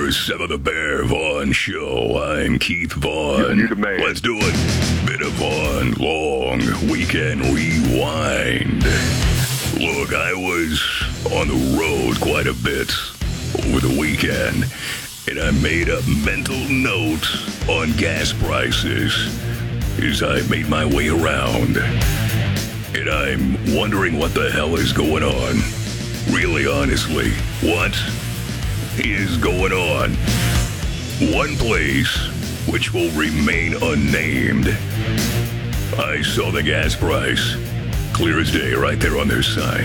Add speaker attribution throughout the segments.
Speaker 1: 104.7 The Bear Vaughn Show. I'm Keith Vaughn.
Speaker 2: You're the man.
Speaker 1: Let's do it. Bit of Vaughn Long Weekend Rewind. Look, I was on the road quite a bit over the weekend, and I made a mental note on gas prices as I made my way around. And I'm wondering what the hell is going on. Really, honestly, what is going on? One place, which will remain unnamed, I saw the gas price, clear as day, right there on their sign.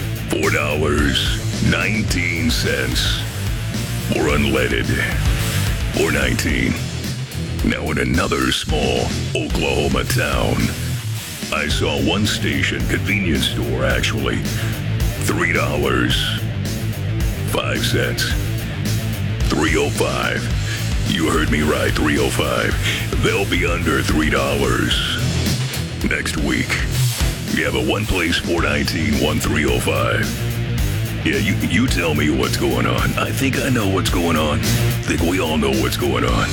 Speaker 1: $4.19 for unleaded. $4.19. Now in another small Oklahoma town, I saw one station convenience store actually, $3.05. $3.05. You heard me right, $3.05. They'll be under $3 next week. Yeah, but one place $4.19, one $3.05. Yeah, you tell me what's going on. I think I know what's going on. I think we all know what's going on.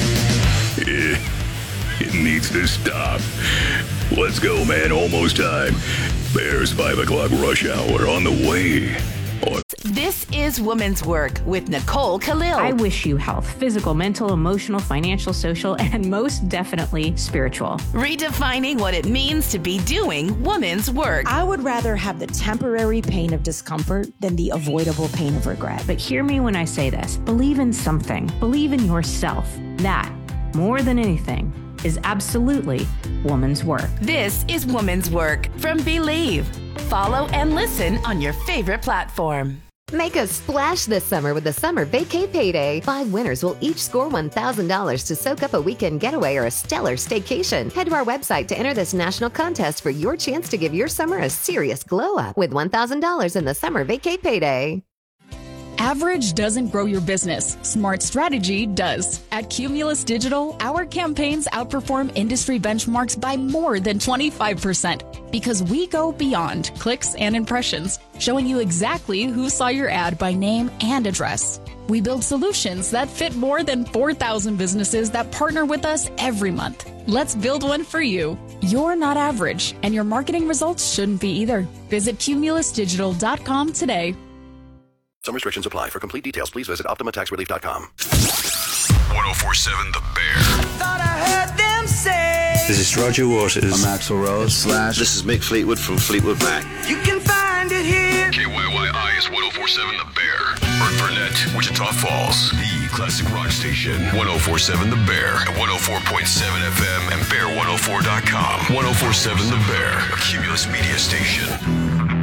Speaker 1: It needs to stop. Let's go, man. Almost time. Bears 5 o'clock rush hour on the way.
Speaker 3: This is Woman's Work with Nicole Khalil.
Speaker 4: I wish you health, physical, mental, emotional, financial, social, and most definitely spiritual.
Speaker 3: Redefining what it means to be doing woman's work.
Speaker 5: I would rather have the temporary pain of discomfort than the avoidable pain of regret.
Speaker 4: But hear me when I say this. Believe in something. Believe in yourself. That, more than anything, is absolutely woman's work.
Speaker 3: This is Woman's Work from Believe. Follow and listen on your favorite platform.
Speaker 6: Make a splash this summer with the Summer Vacay Payday. 5 winners will each score $1,000 to soak up a weekend getaway or a stellar staycation. Head to our website to enter this national contest for your chance to give your summer a serious glow up with $1,000 in the Summer Vacay Payday.
Speaker 7: Average doesn't grow your business. Smart strategy does. At Cumulus Digital, our campaigns outperform industry benchmarks by more than 25% because we go beyond clicks and impressions, showing you exactly who saw your ad by name and address. We build solutions that fit more than 4,000 businesses that partner with us every month. Let's build one for you. You're not average, and your marketing results shouldn't be either. Visit cumulusdigital.com today.
Speaker 8: Some restrictions apply. For complete details, please visit OptimaTaxRelief.com.
Speaker 9: 104.7 The Bear.
Speaker 10: Thought I heard them say.
Speaker 11: This is Roger Waters.
Speaker 12: I'm Axl Rose.
Speaker 13: This is Mick Fleetwood from Fleetwood Mac.
Speaker 10: You can find it here.
Speaker 9: KYYI is 104.7 The Bear. Burnett, Wichita Falls. The classic rock station. 104.7 The Bear. At 104.7 FM and Bear104.com. 104.7 The Bear. A Cumulus media station.